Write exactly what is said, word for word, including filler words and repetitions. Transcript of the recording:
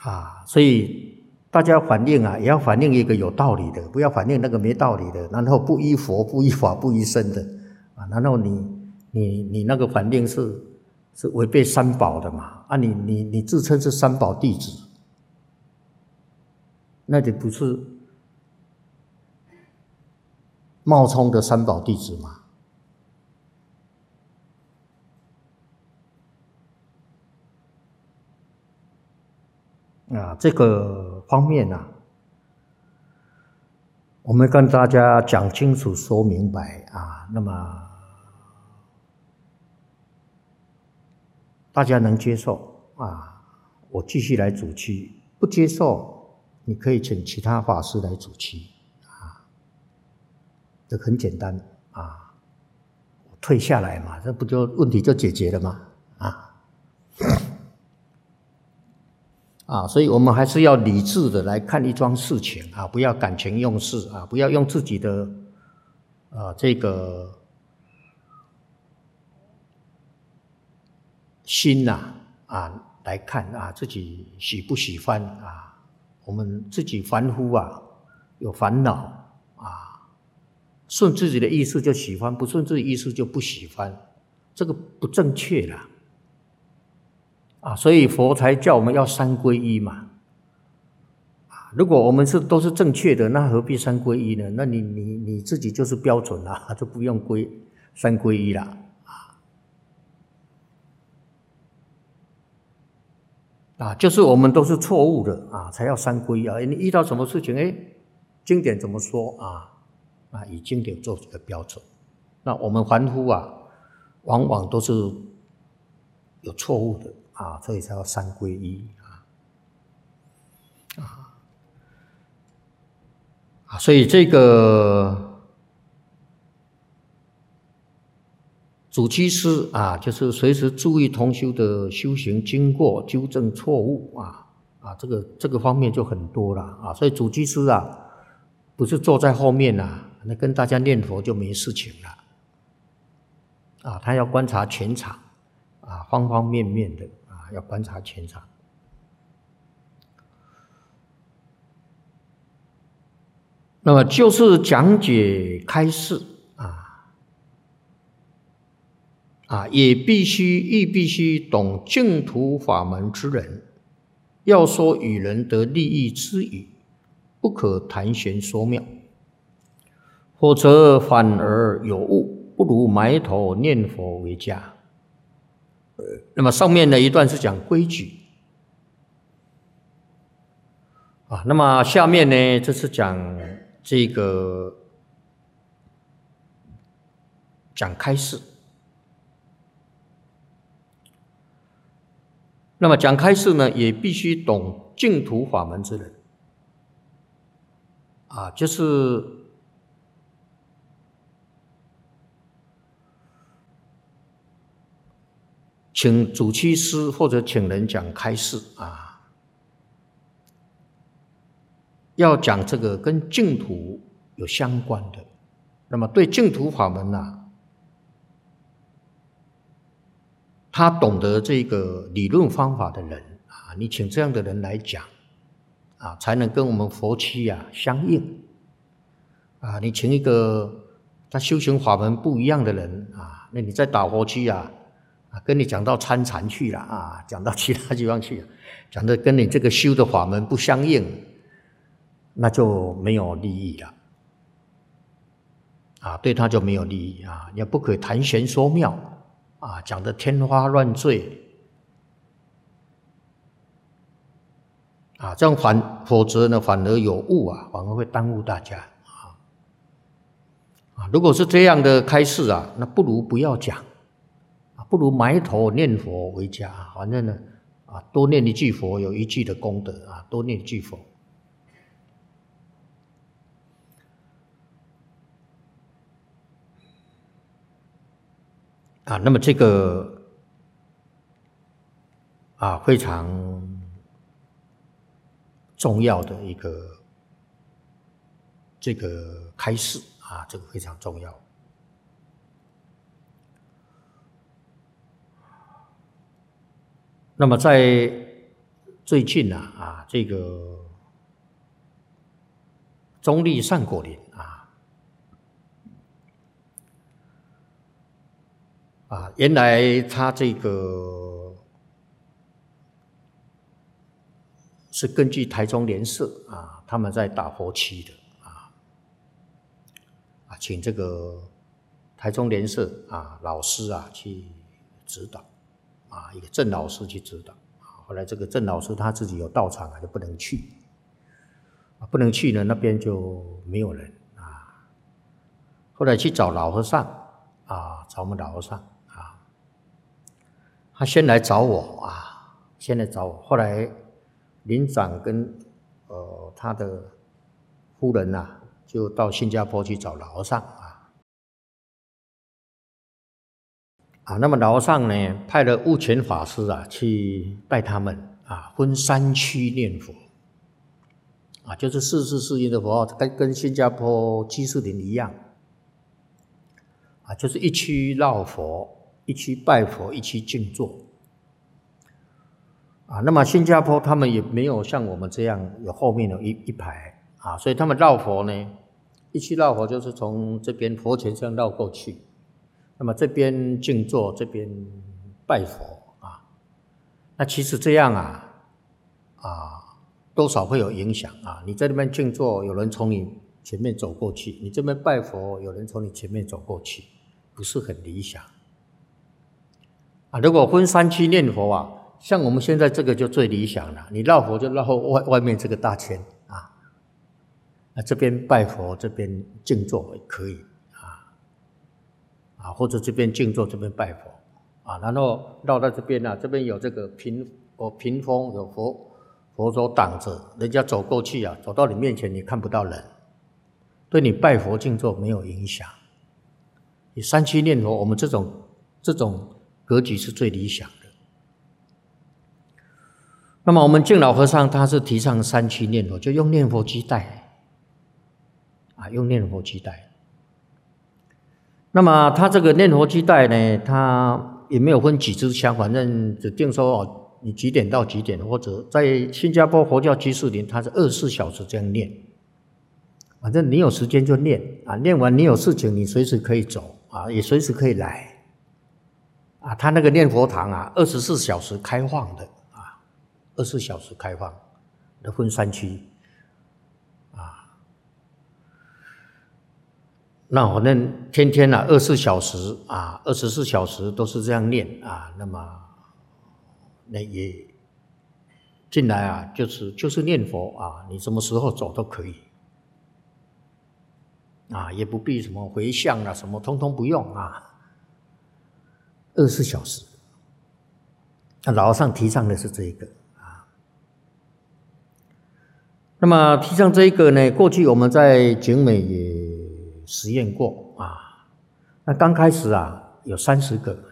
啊，所以大家反应啊，也要反映一个有道理的，不要反映那个没道理的，然后不依佛、不依法、不依僧的啊，然后你你你那个反应是是违背三宝的嘛？啊你，你你你自称是三宝弟子，那就不是冒充的三宝弟子嘛？啊，这个方面啊，我们跟大家讲清楚、说明白啊，那么大家能接受啊，我继续来主持；不接受，你可以请其他法师来主持啊，这很简单啊，退下来嘛，这不就问题就解决了吗？啊。啊，所以我们还是要理智的来看一桩事情啊，不要感情用事啊，不要用自己的呃这个心呐 啊, 啊来看啊，自己喜不喜欢啊？我们自己凡夫啊，有烦恼啊，顺自己的意思就喜欢，不顺自己意思就不喜欢，这个不正确啦。啊，所以佛才叫我们要三皈依嘛。如果我们是都是正确的，那何必三皈依呢？那你你你自己就是标准啦，就不用皈三皈依啦。啊，就是我们都是错误的啊，才要三皈依啊。你遇到什么事情，哎，经典怎么说啊？啊，以经典做一个标准。那我们凡夫啊，往往都是有错误的啊，所以才要三皈依啊。啊，所以这个主七师啊，就是随时注意同修的修行经过，纠正错误啊啊，这个这个方面就很多了啊。所以主七师啊，不是坐在后面啊，那跟大家念佛就没事情了啊。他要观察全场啊，方方面面的啊，要观察全场。那么就是讲解开示啊，啊，也必须亦必须懂净土法门之人，要说与人得利益之语，不可谈玄说妙，否则反而有误，不如埋头念佛为佳。那么上面的一段是讲规矩啊，那么下面呢，这是讲这个讲开示。那么讲开示呢，也必须懂净土法门之人啊，就是请主七师或者请人讲开示啊，要讲这个跟净土有相关的。那么对净土法门啊，他懂得这个理论方法的人啊，你请这样的人来讲啊，才能跟我们佛七啊相应啊。你请一个他修行法门不一样的人啊，那你在打佛七啊，啊跟你讲到参禅去了啊，讲到其他地方去了，讲的跟你这个修的法门不相应，那就没有利益了啊，对他就没有利益啊，也不可以谈玄说妙啊，讲的天花乱坠啊，这样反否则呢，反而有误啊，反而会耽误大家啊。啊，如果是这样的开示啊，那不如不要讲啊，不如埋头念佛为佳。反正呢，啊，多念一句佛有一句的功德啊，多念一句佛。啊，那么这个啊非常重要的一个这个开示啊，这个非常重要。那么在最近啊啊这个中立善果林啊啊，原来他这个是根据台中联社啊，他们在打佛七的啊啊，请这个台中联社啊老师啊去指导啊，一个郑老师去指导。后来这个郑老师他自己有道场啊，就不能去，啊、不能去呢，那边就没有人啊。后来去找老和尚啊，找我们老和尚啊，他先来找我啊，先来找我。后来林长跟呃他的夫人呐、啊，就到新加坡去找老和尚啊。啊，那么老和尚呢，派了悟全法师啊去带他们啊，分三区念佛，啊，就是四世四因的佛号，跟跟新加坡居士林一样，啊，就是一区绕佛，一区拜佛，一区静坐，啊，那么新加坡他们也没有像我们这样有后面有一一排啊，所以他们绕佛呢，一区绕佛就是从这边佛前这样绕过去。那么这边静坐，这边拜佛啊，那其实这样啊啊，多少会有影响啊。你在那边静坐，有人从你前面走过去；你这边拜佛，有人从你前面走过去，不是很理想啊。如果分三区念佛啊，像我们现在这个就最理想了。你绕佛就绕外外面这个大圈啊，那这边拜佛，这边静坐也可以。啊，或者这边静坐，这边拜佛，啊，然后绕到这边啊，这边有这个屏哦屏风，有佛佛手挡着，人家走过去啊，走到你面前你看不到人，对你拜佛静坐没有影响。你三区念佛，我们这种这种格局是最理想的。那么我们净老和尚他是提倡三区念佛，就用念佛机带，啊，用念佛机带。那么他这个念佛机带呢，他也没有分几支香，反正指定说哦，你几点到几点，或者在新加坡佛教居士林，他是二十四小时这样念，反正你有时间就念啊，念完你有事情你随时可以走啊，也随时可以来啊。他那个念佛堂啊，二十四小时开放的啊，二十四小时开放的，分三区。那反正天天啊，二十四小时啊，二十四小时都是这样念啊。那么那也进来啊，就是就是念佛啊，你什么时候走都可以啊，也不必什么回向啊，什么通通不用啊，二十四小时。那老和尚提倡的是这个啊。那么提倡这一个呢，过去我们在景美也实验过啊，那刚开始啊有三十个，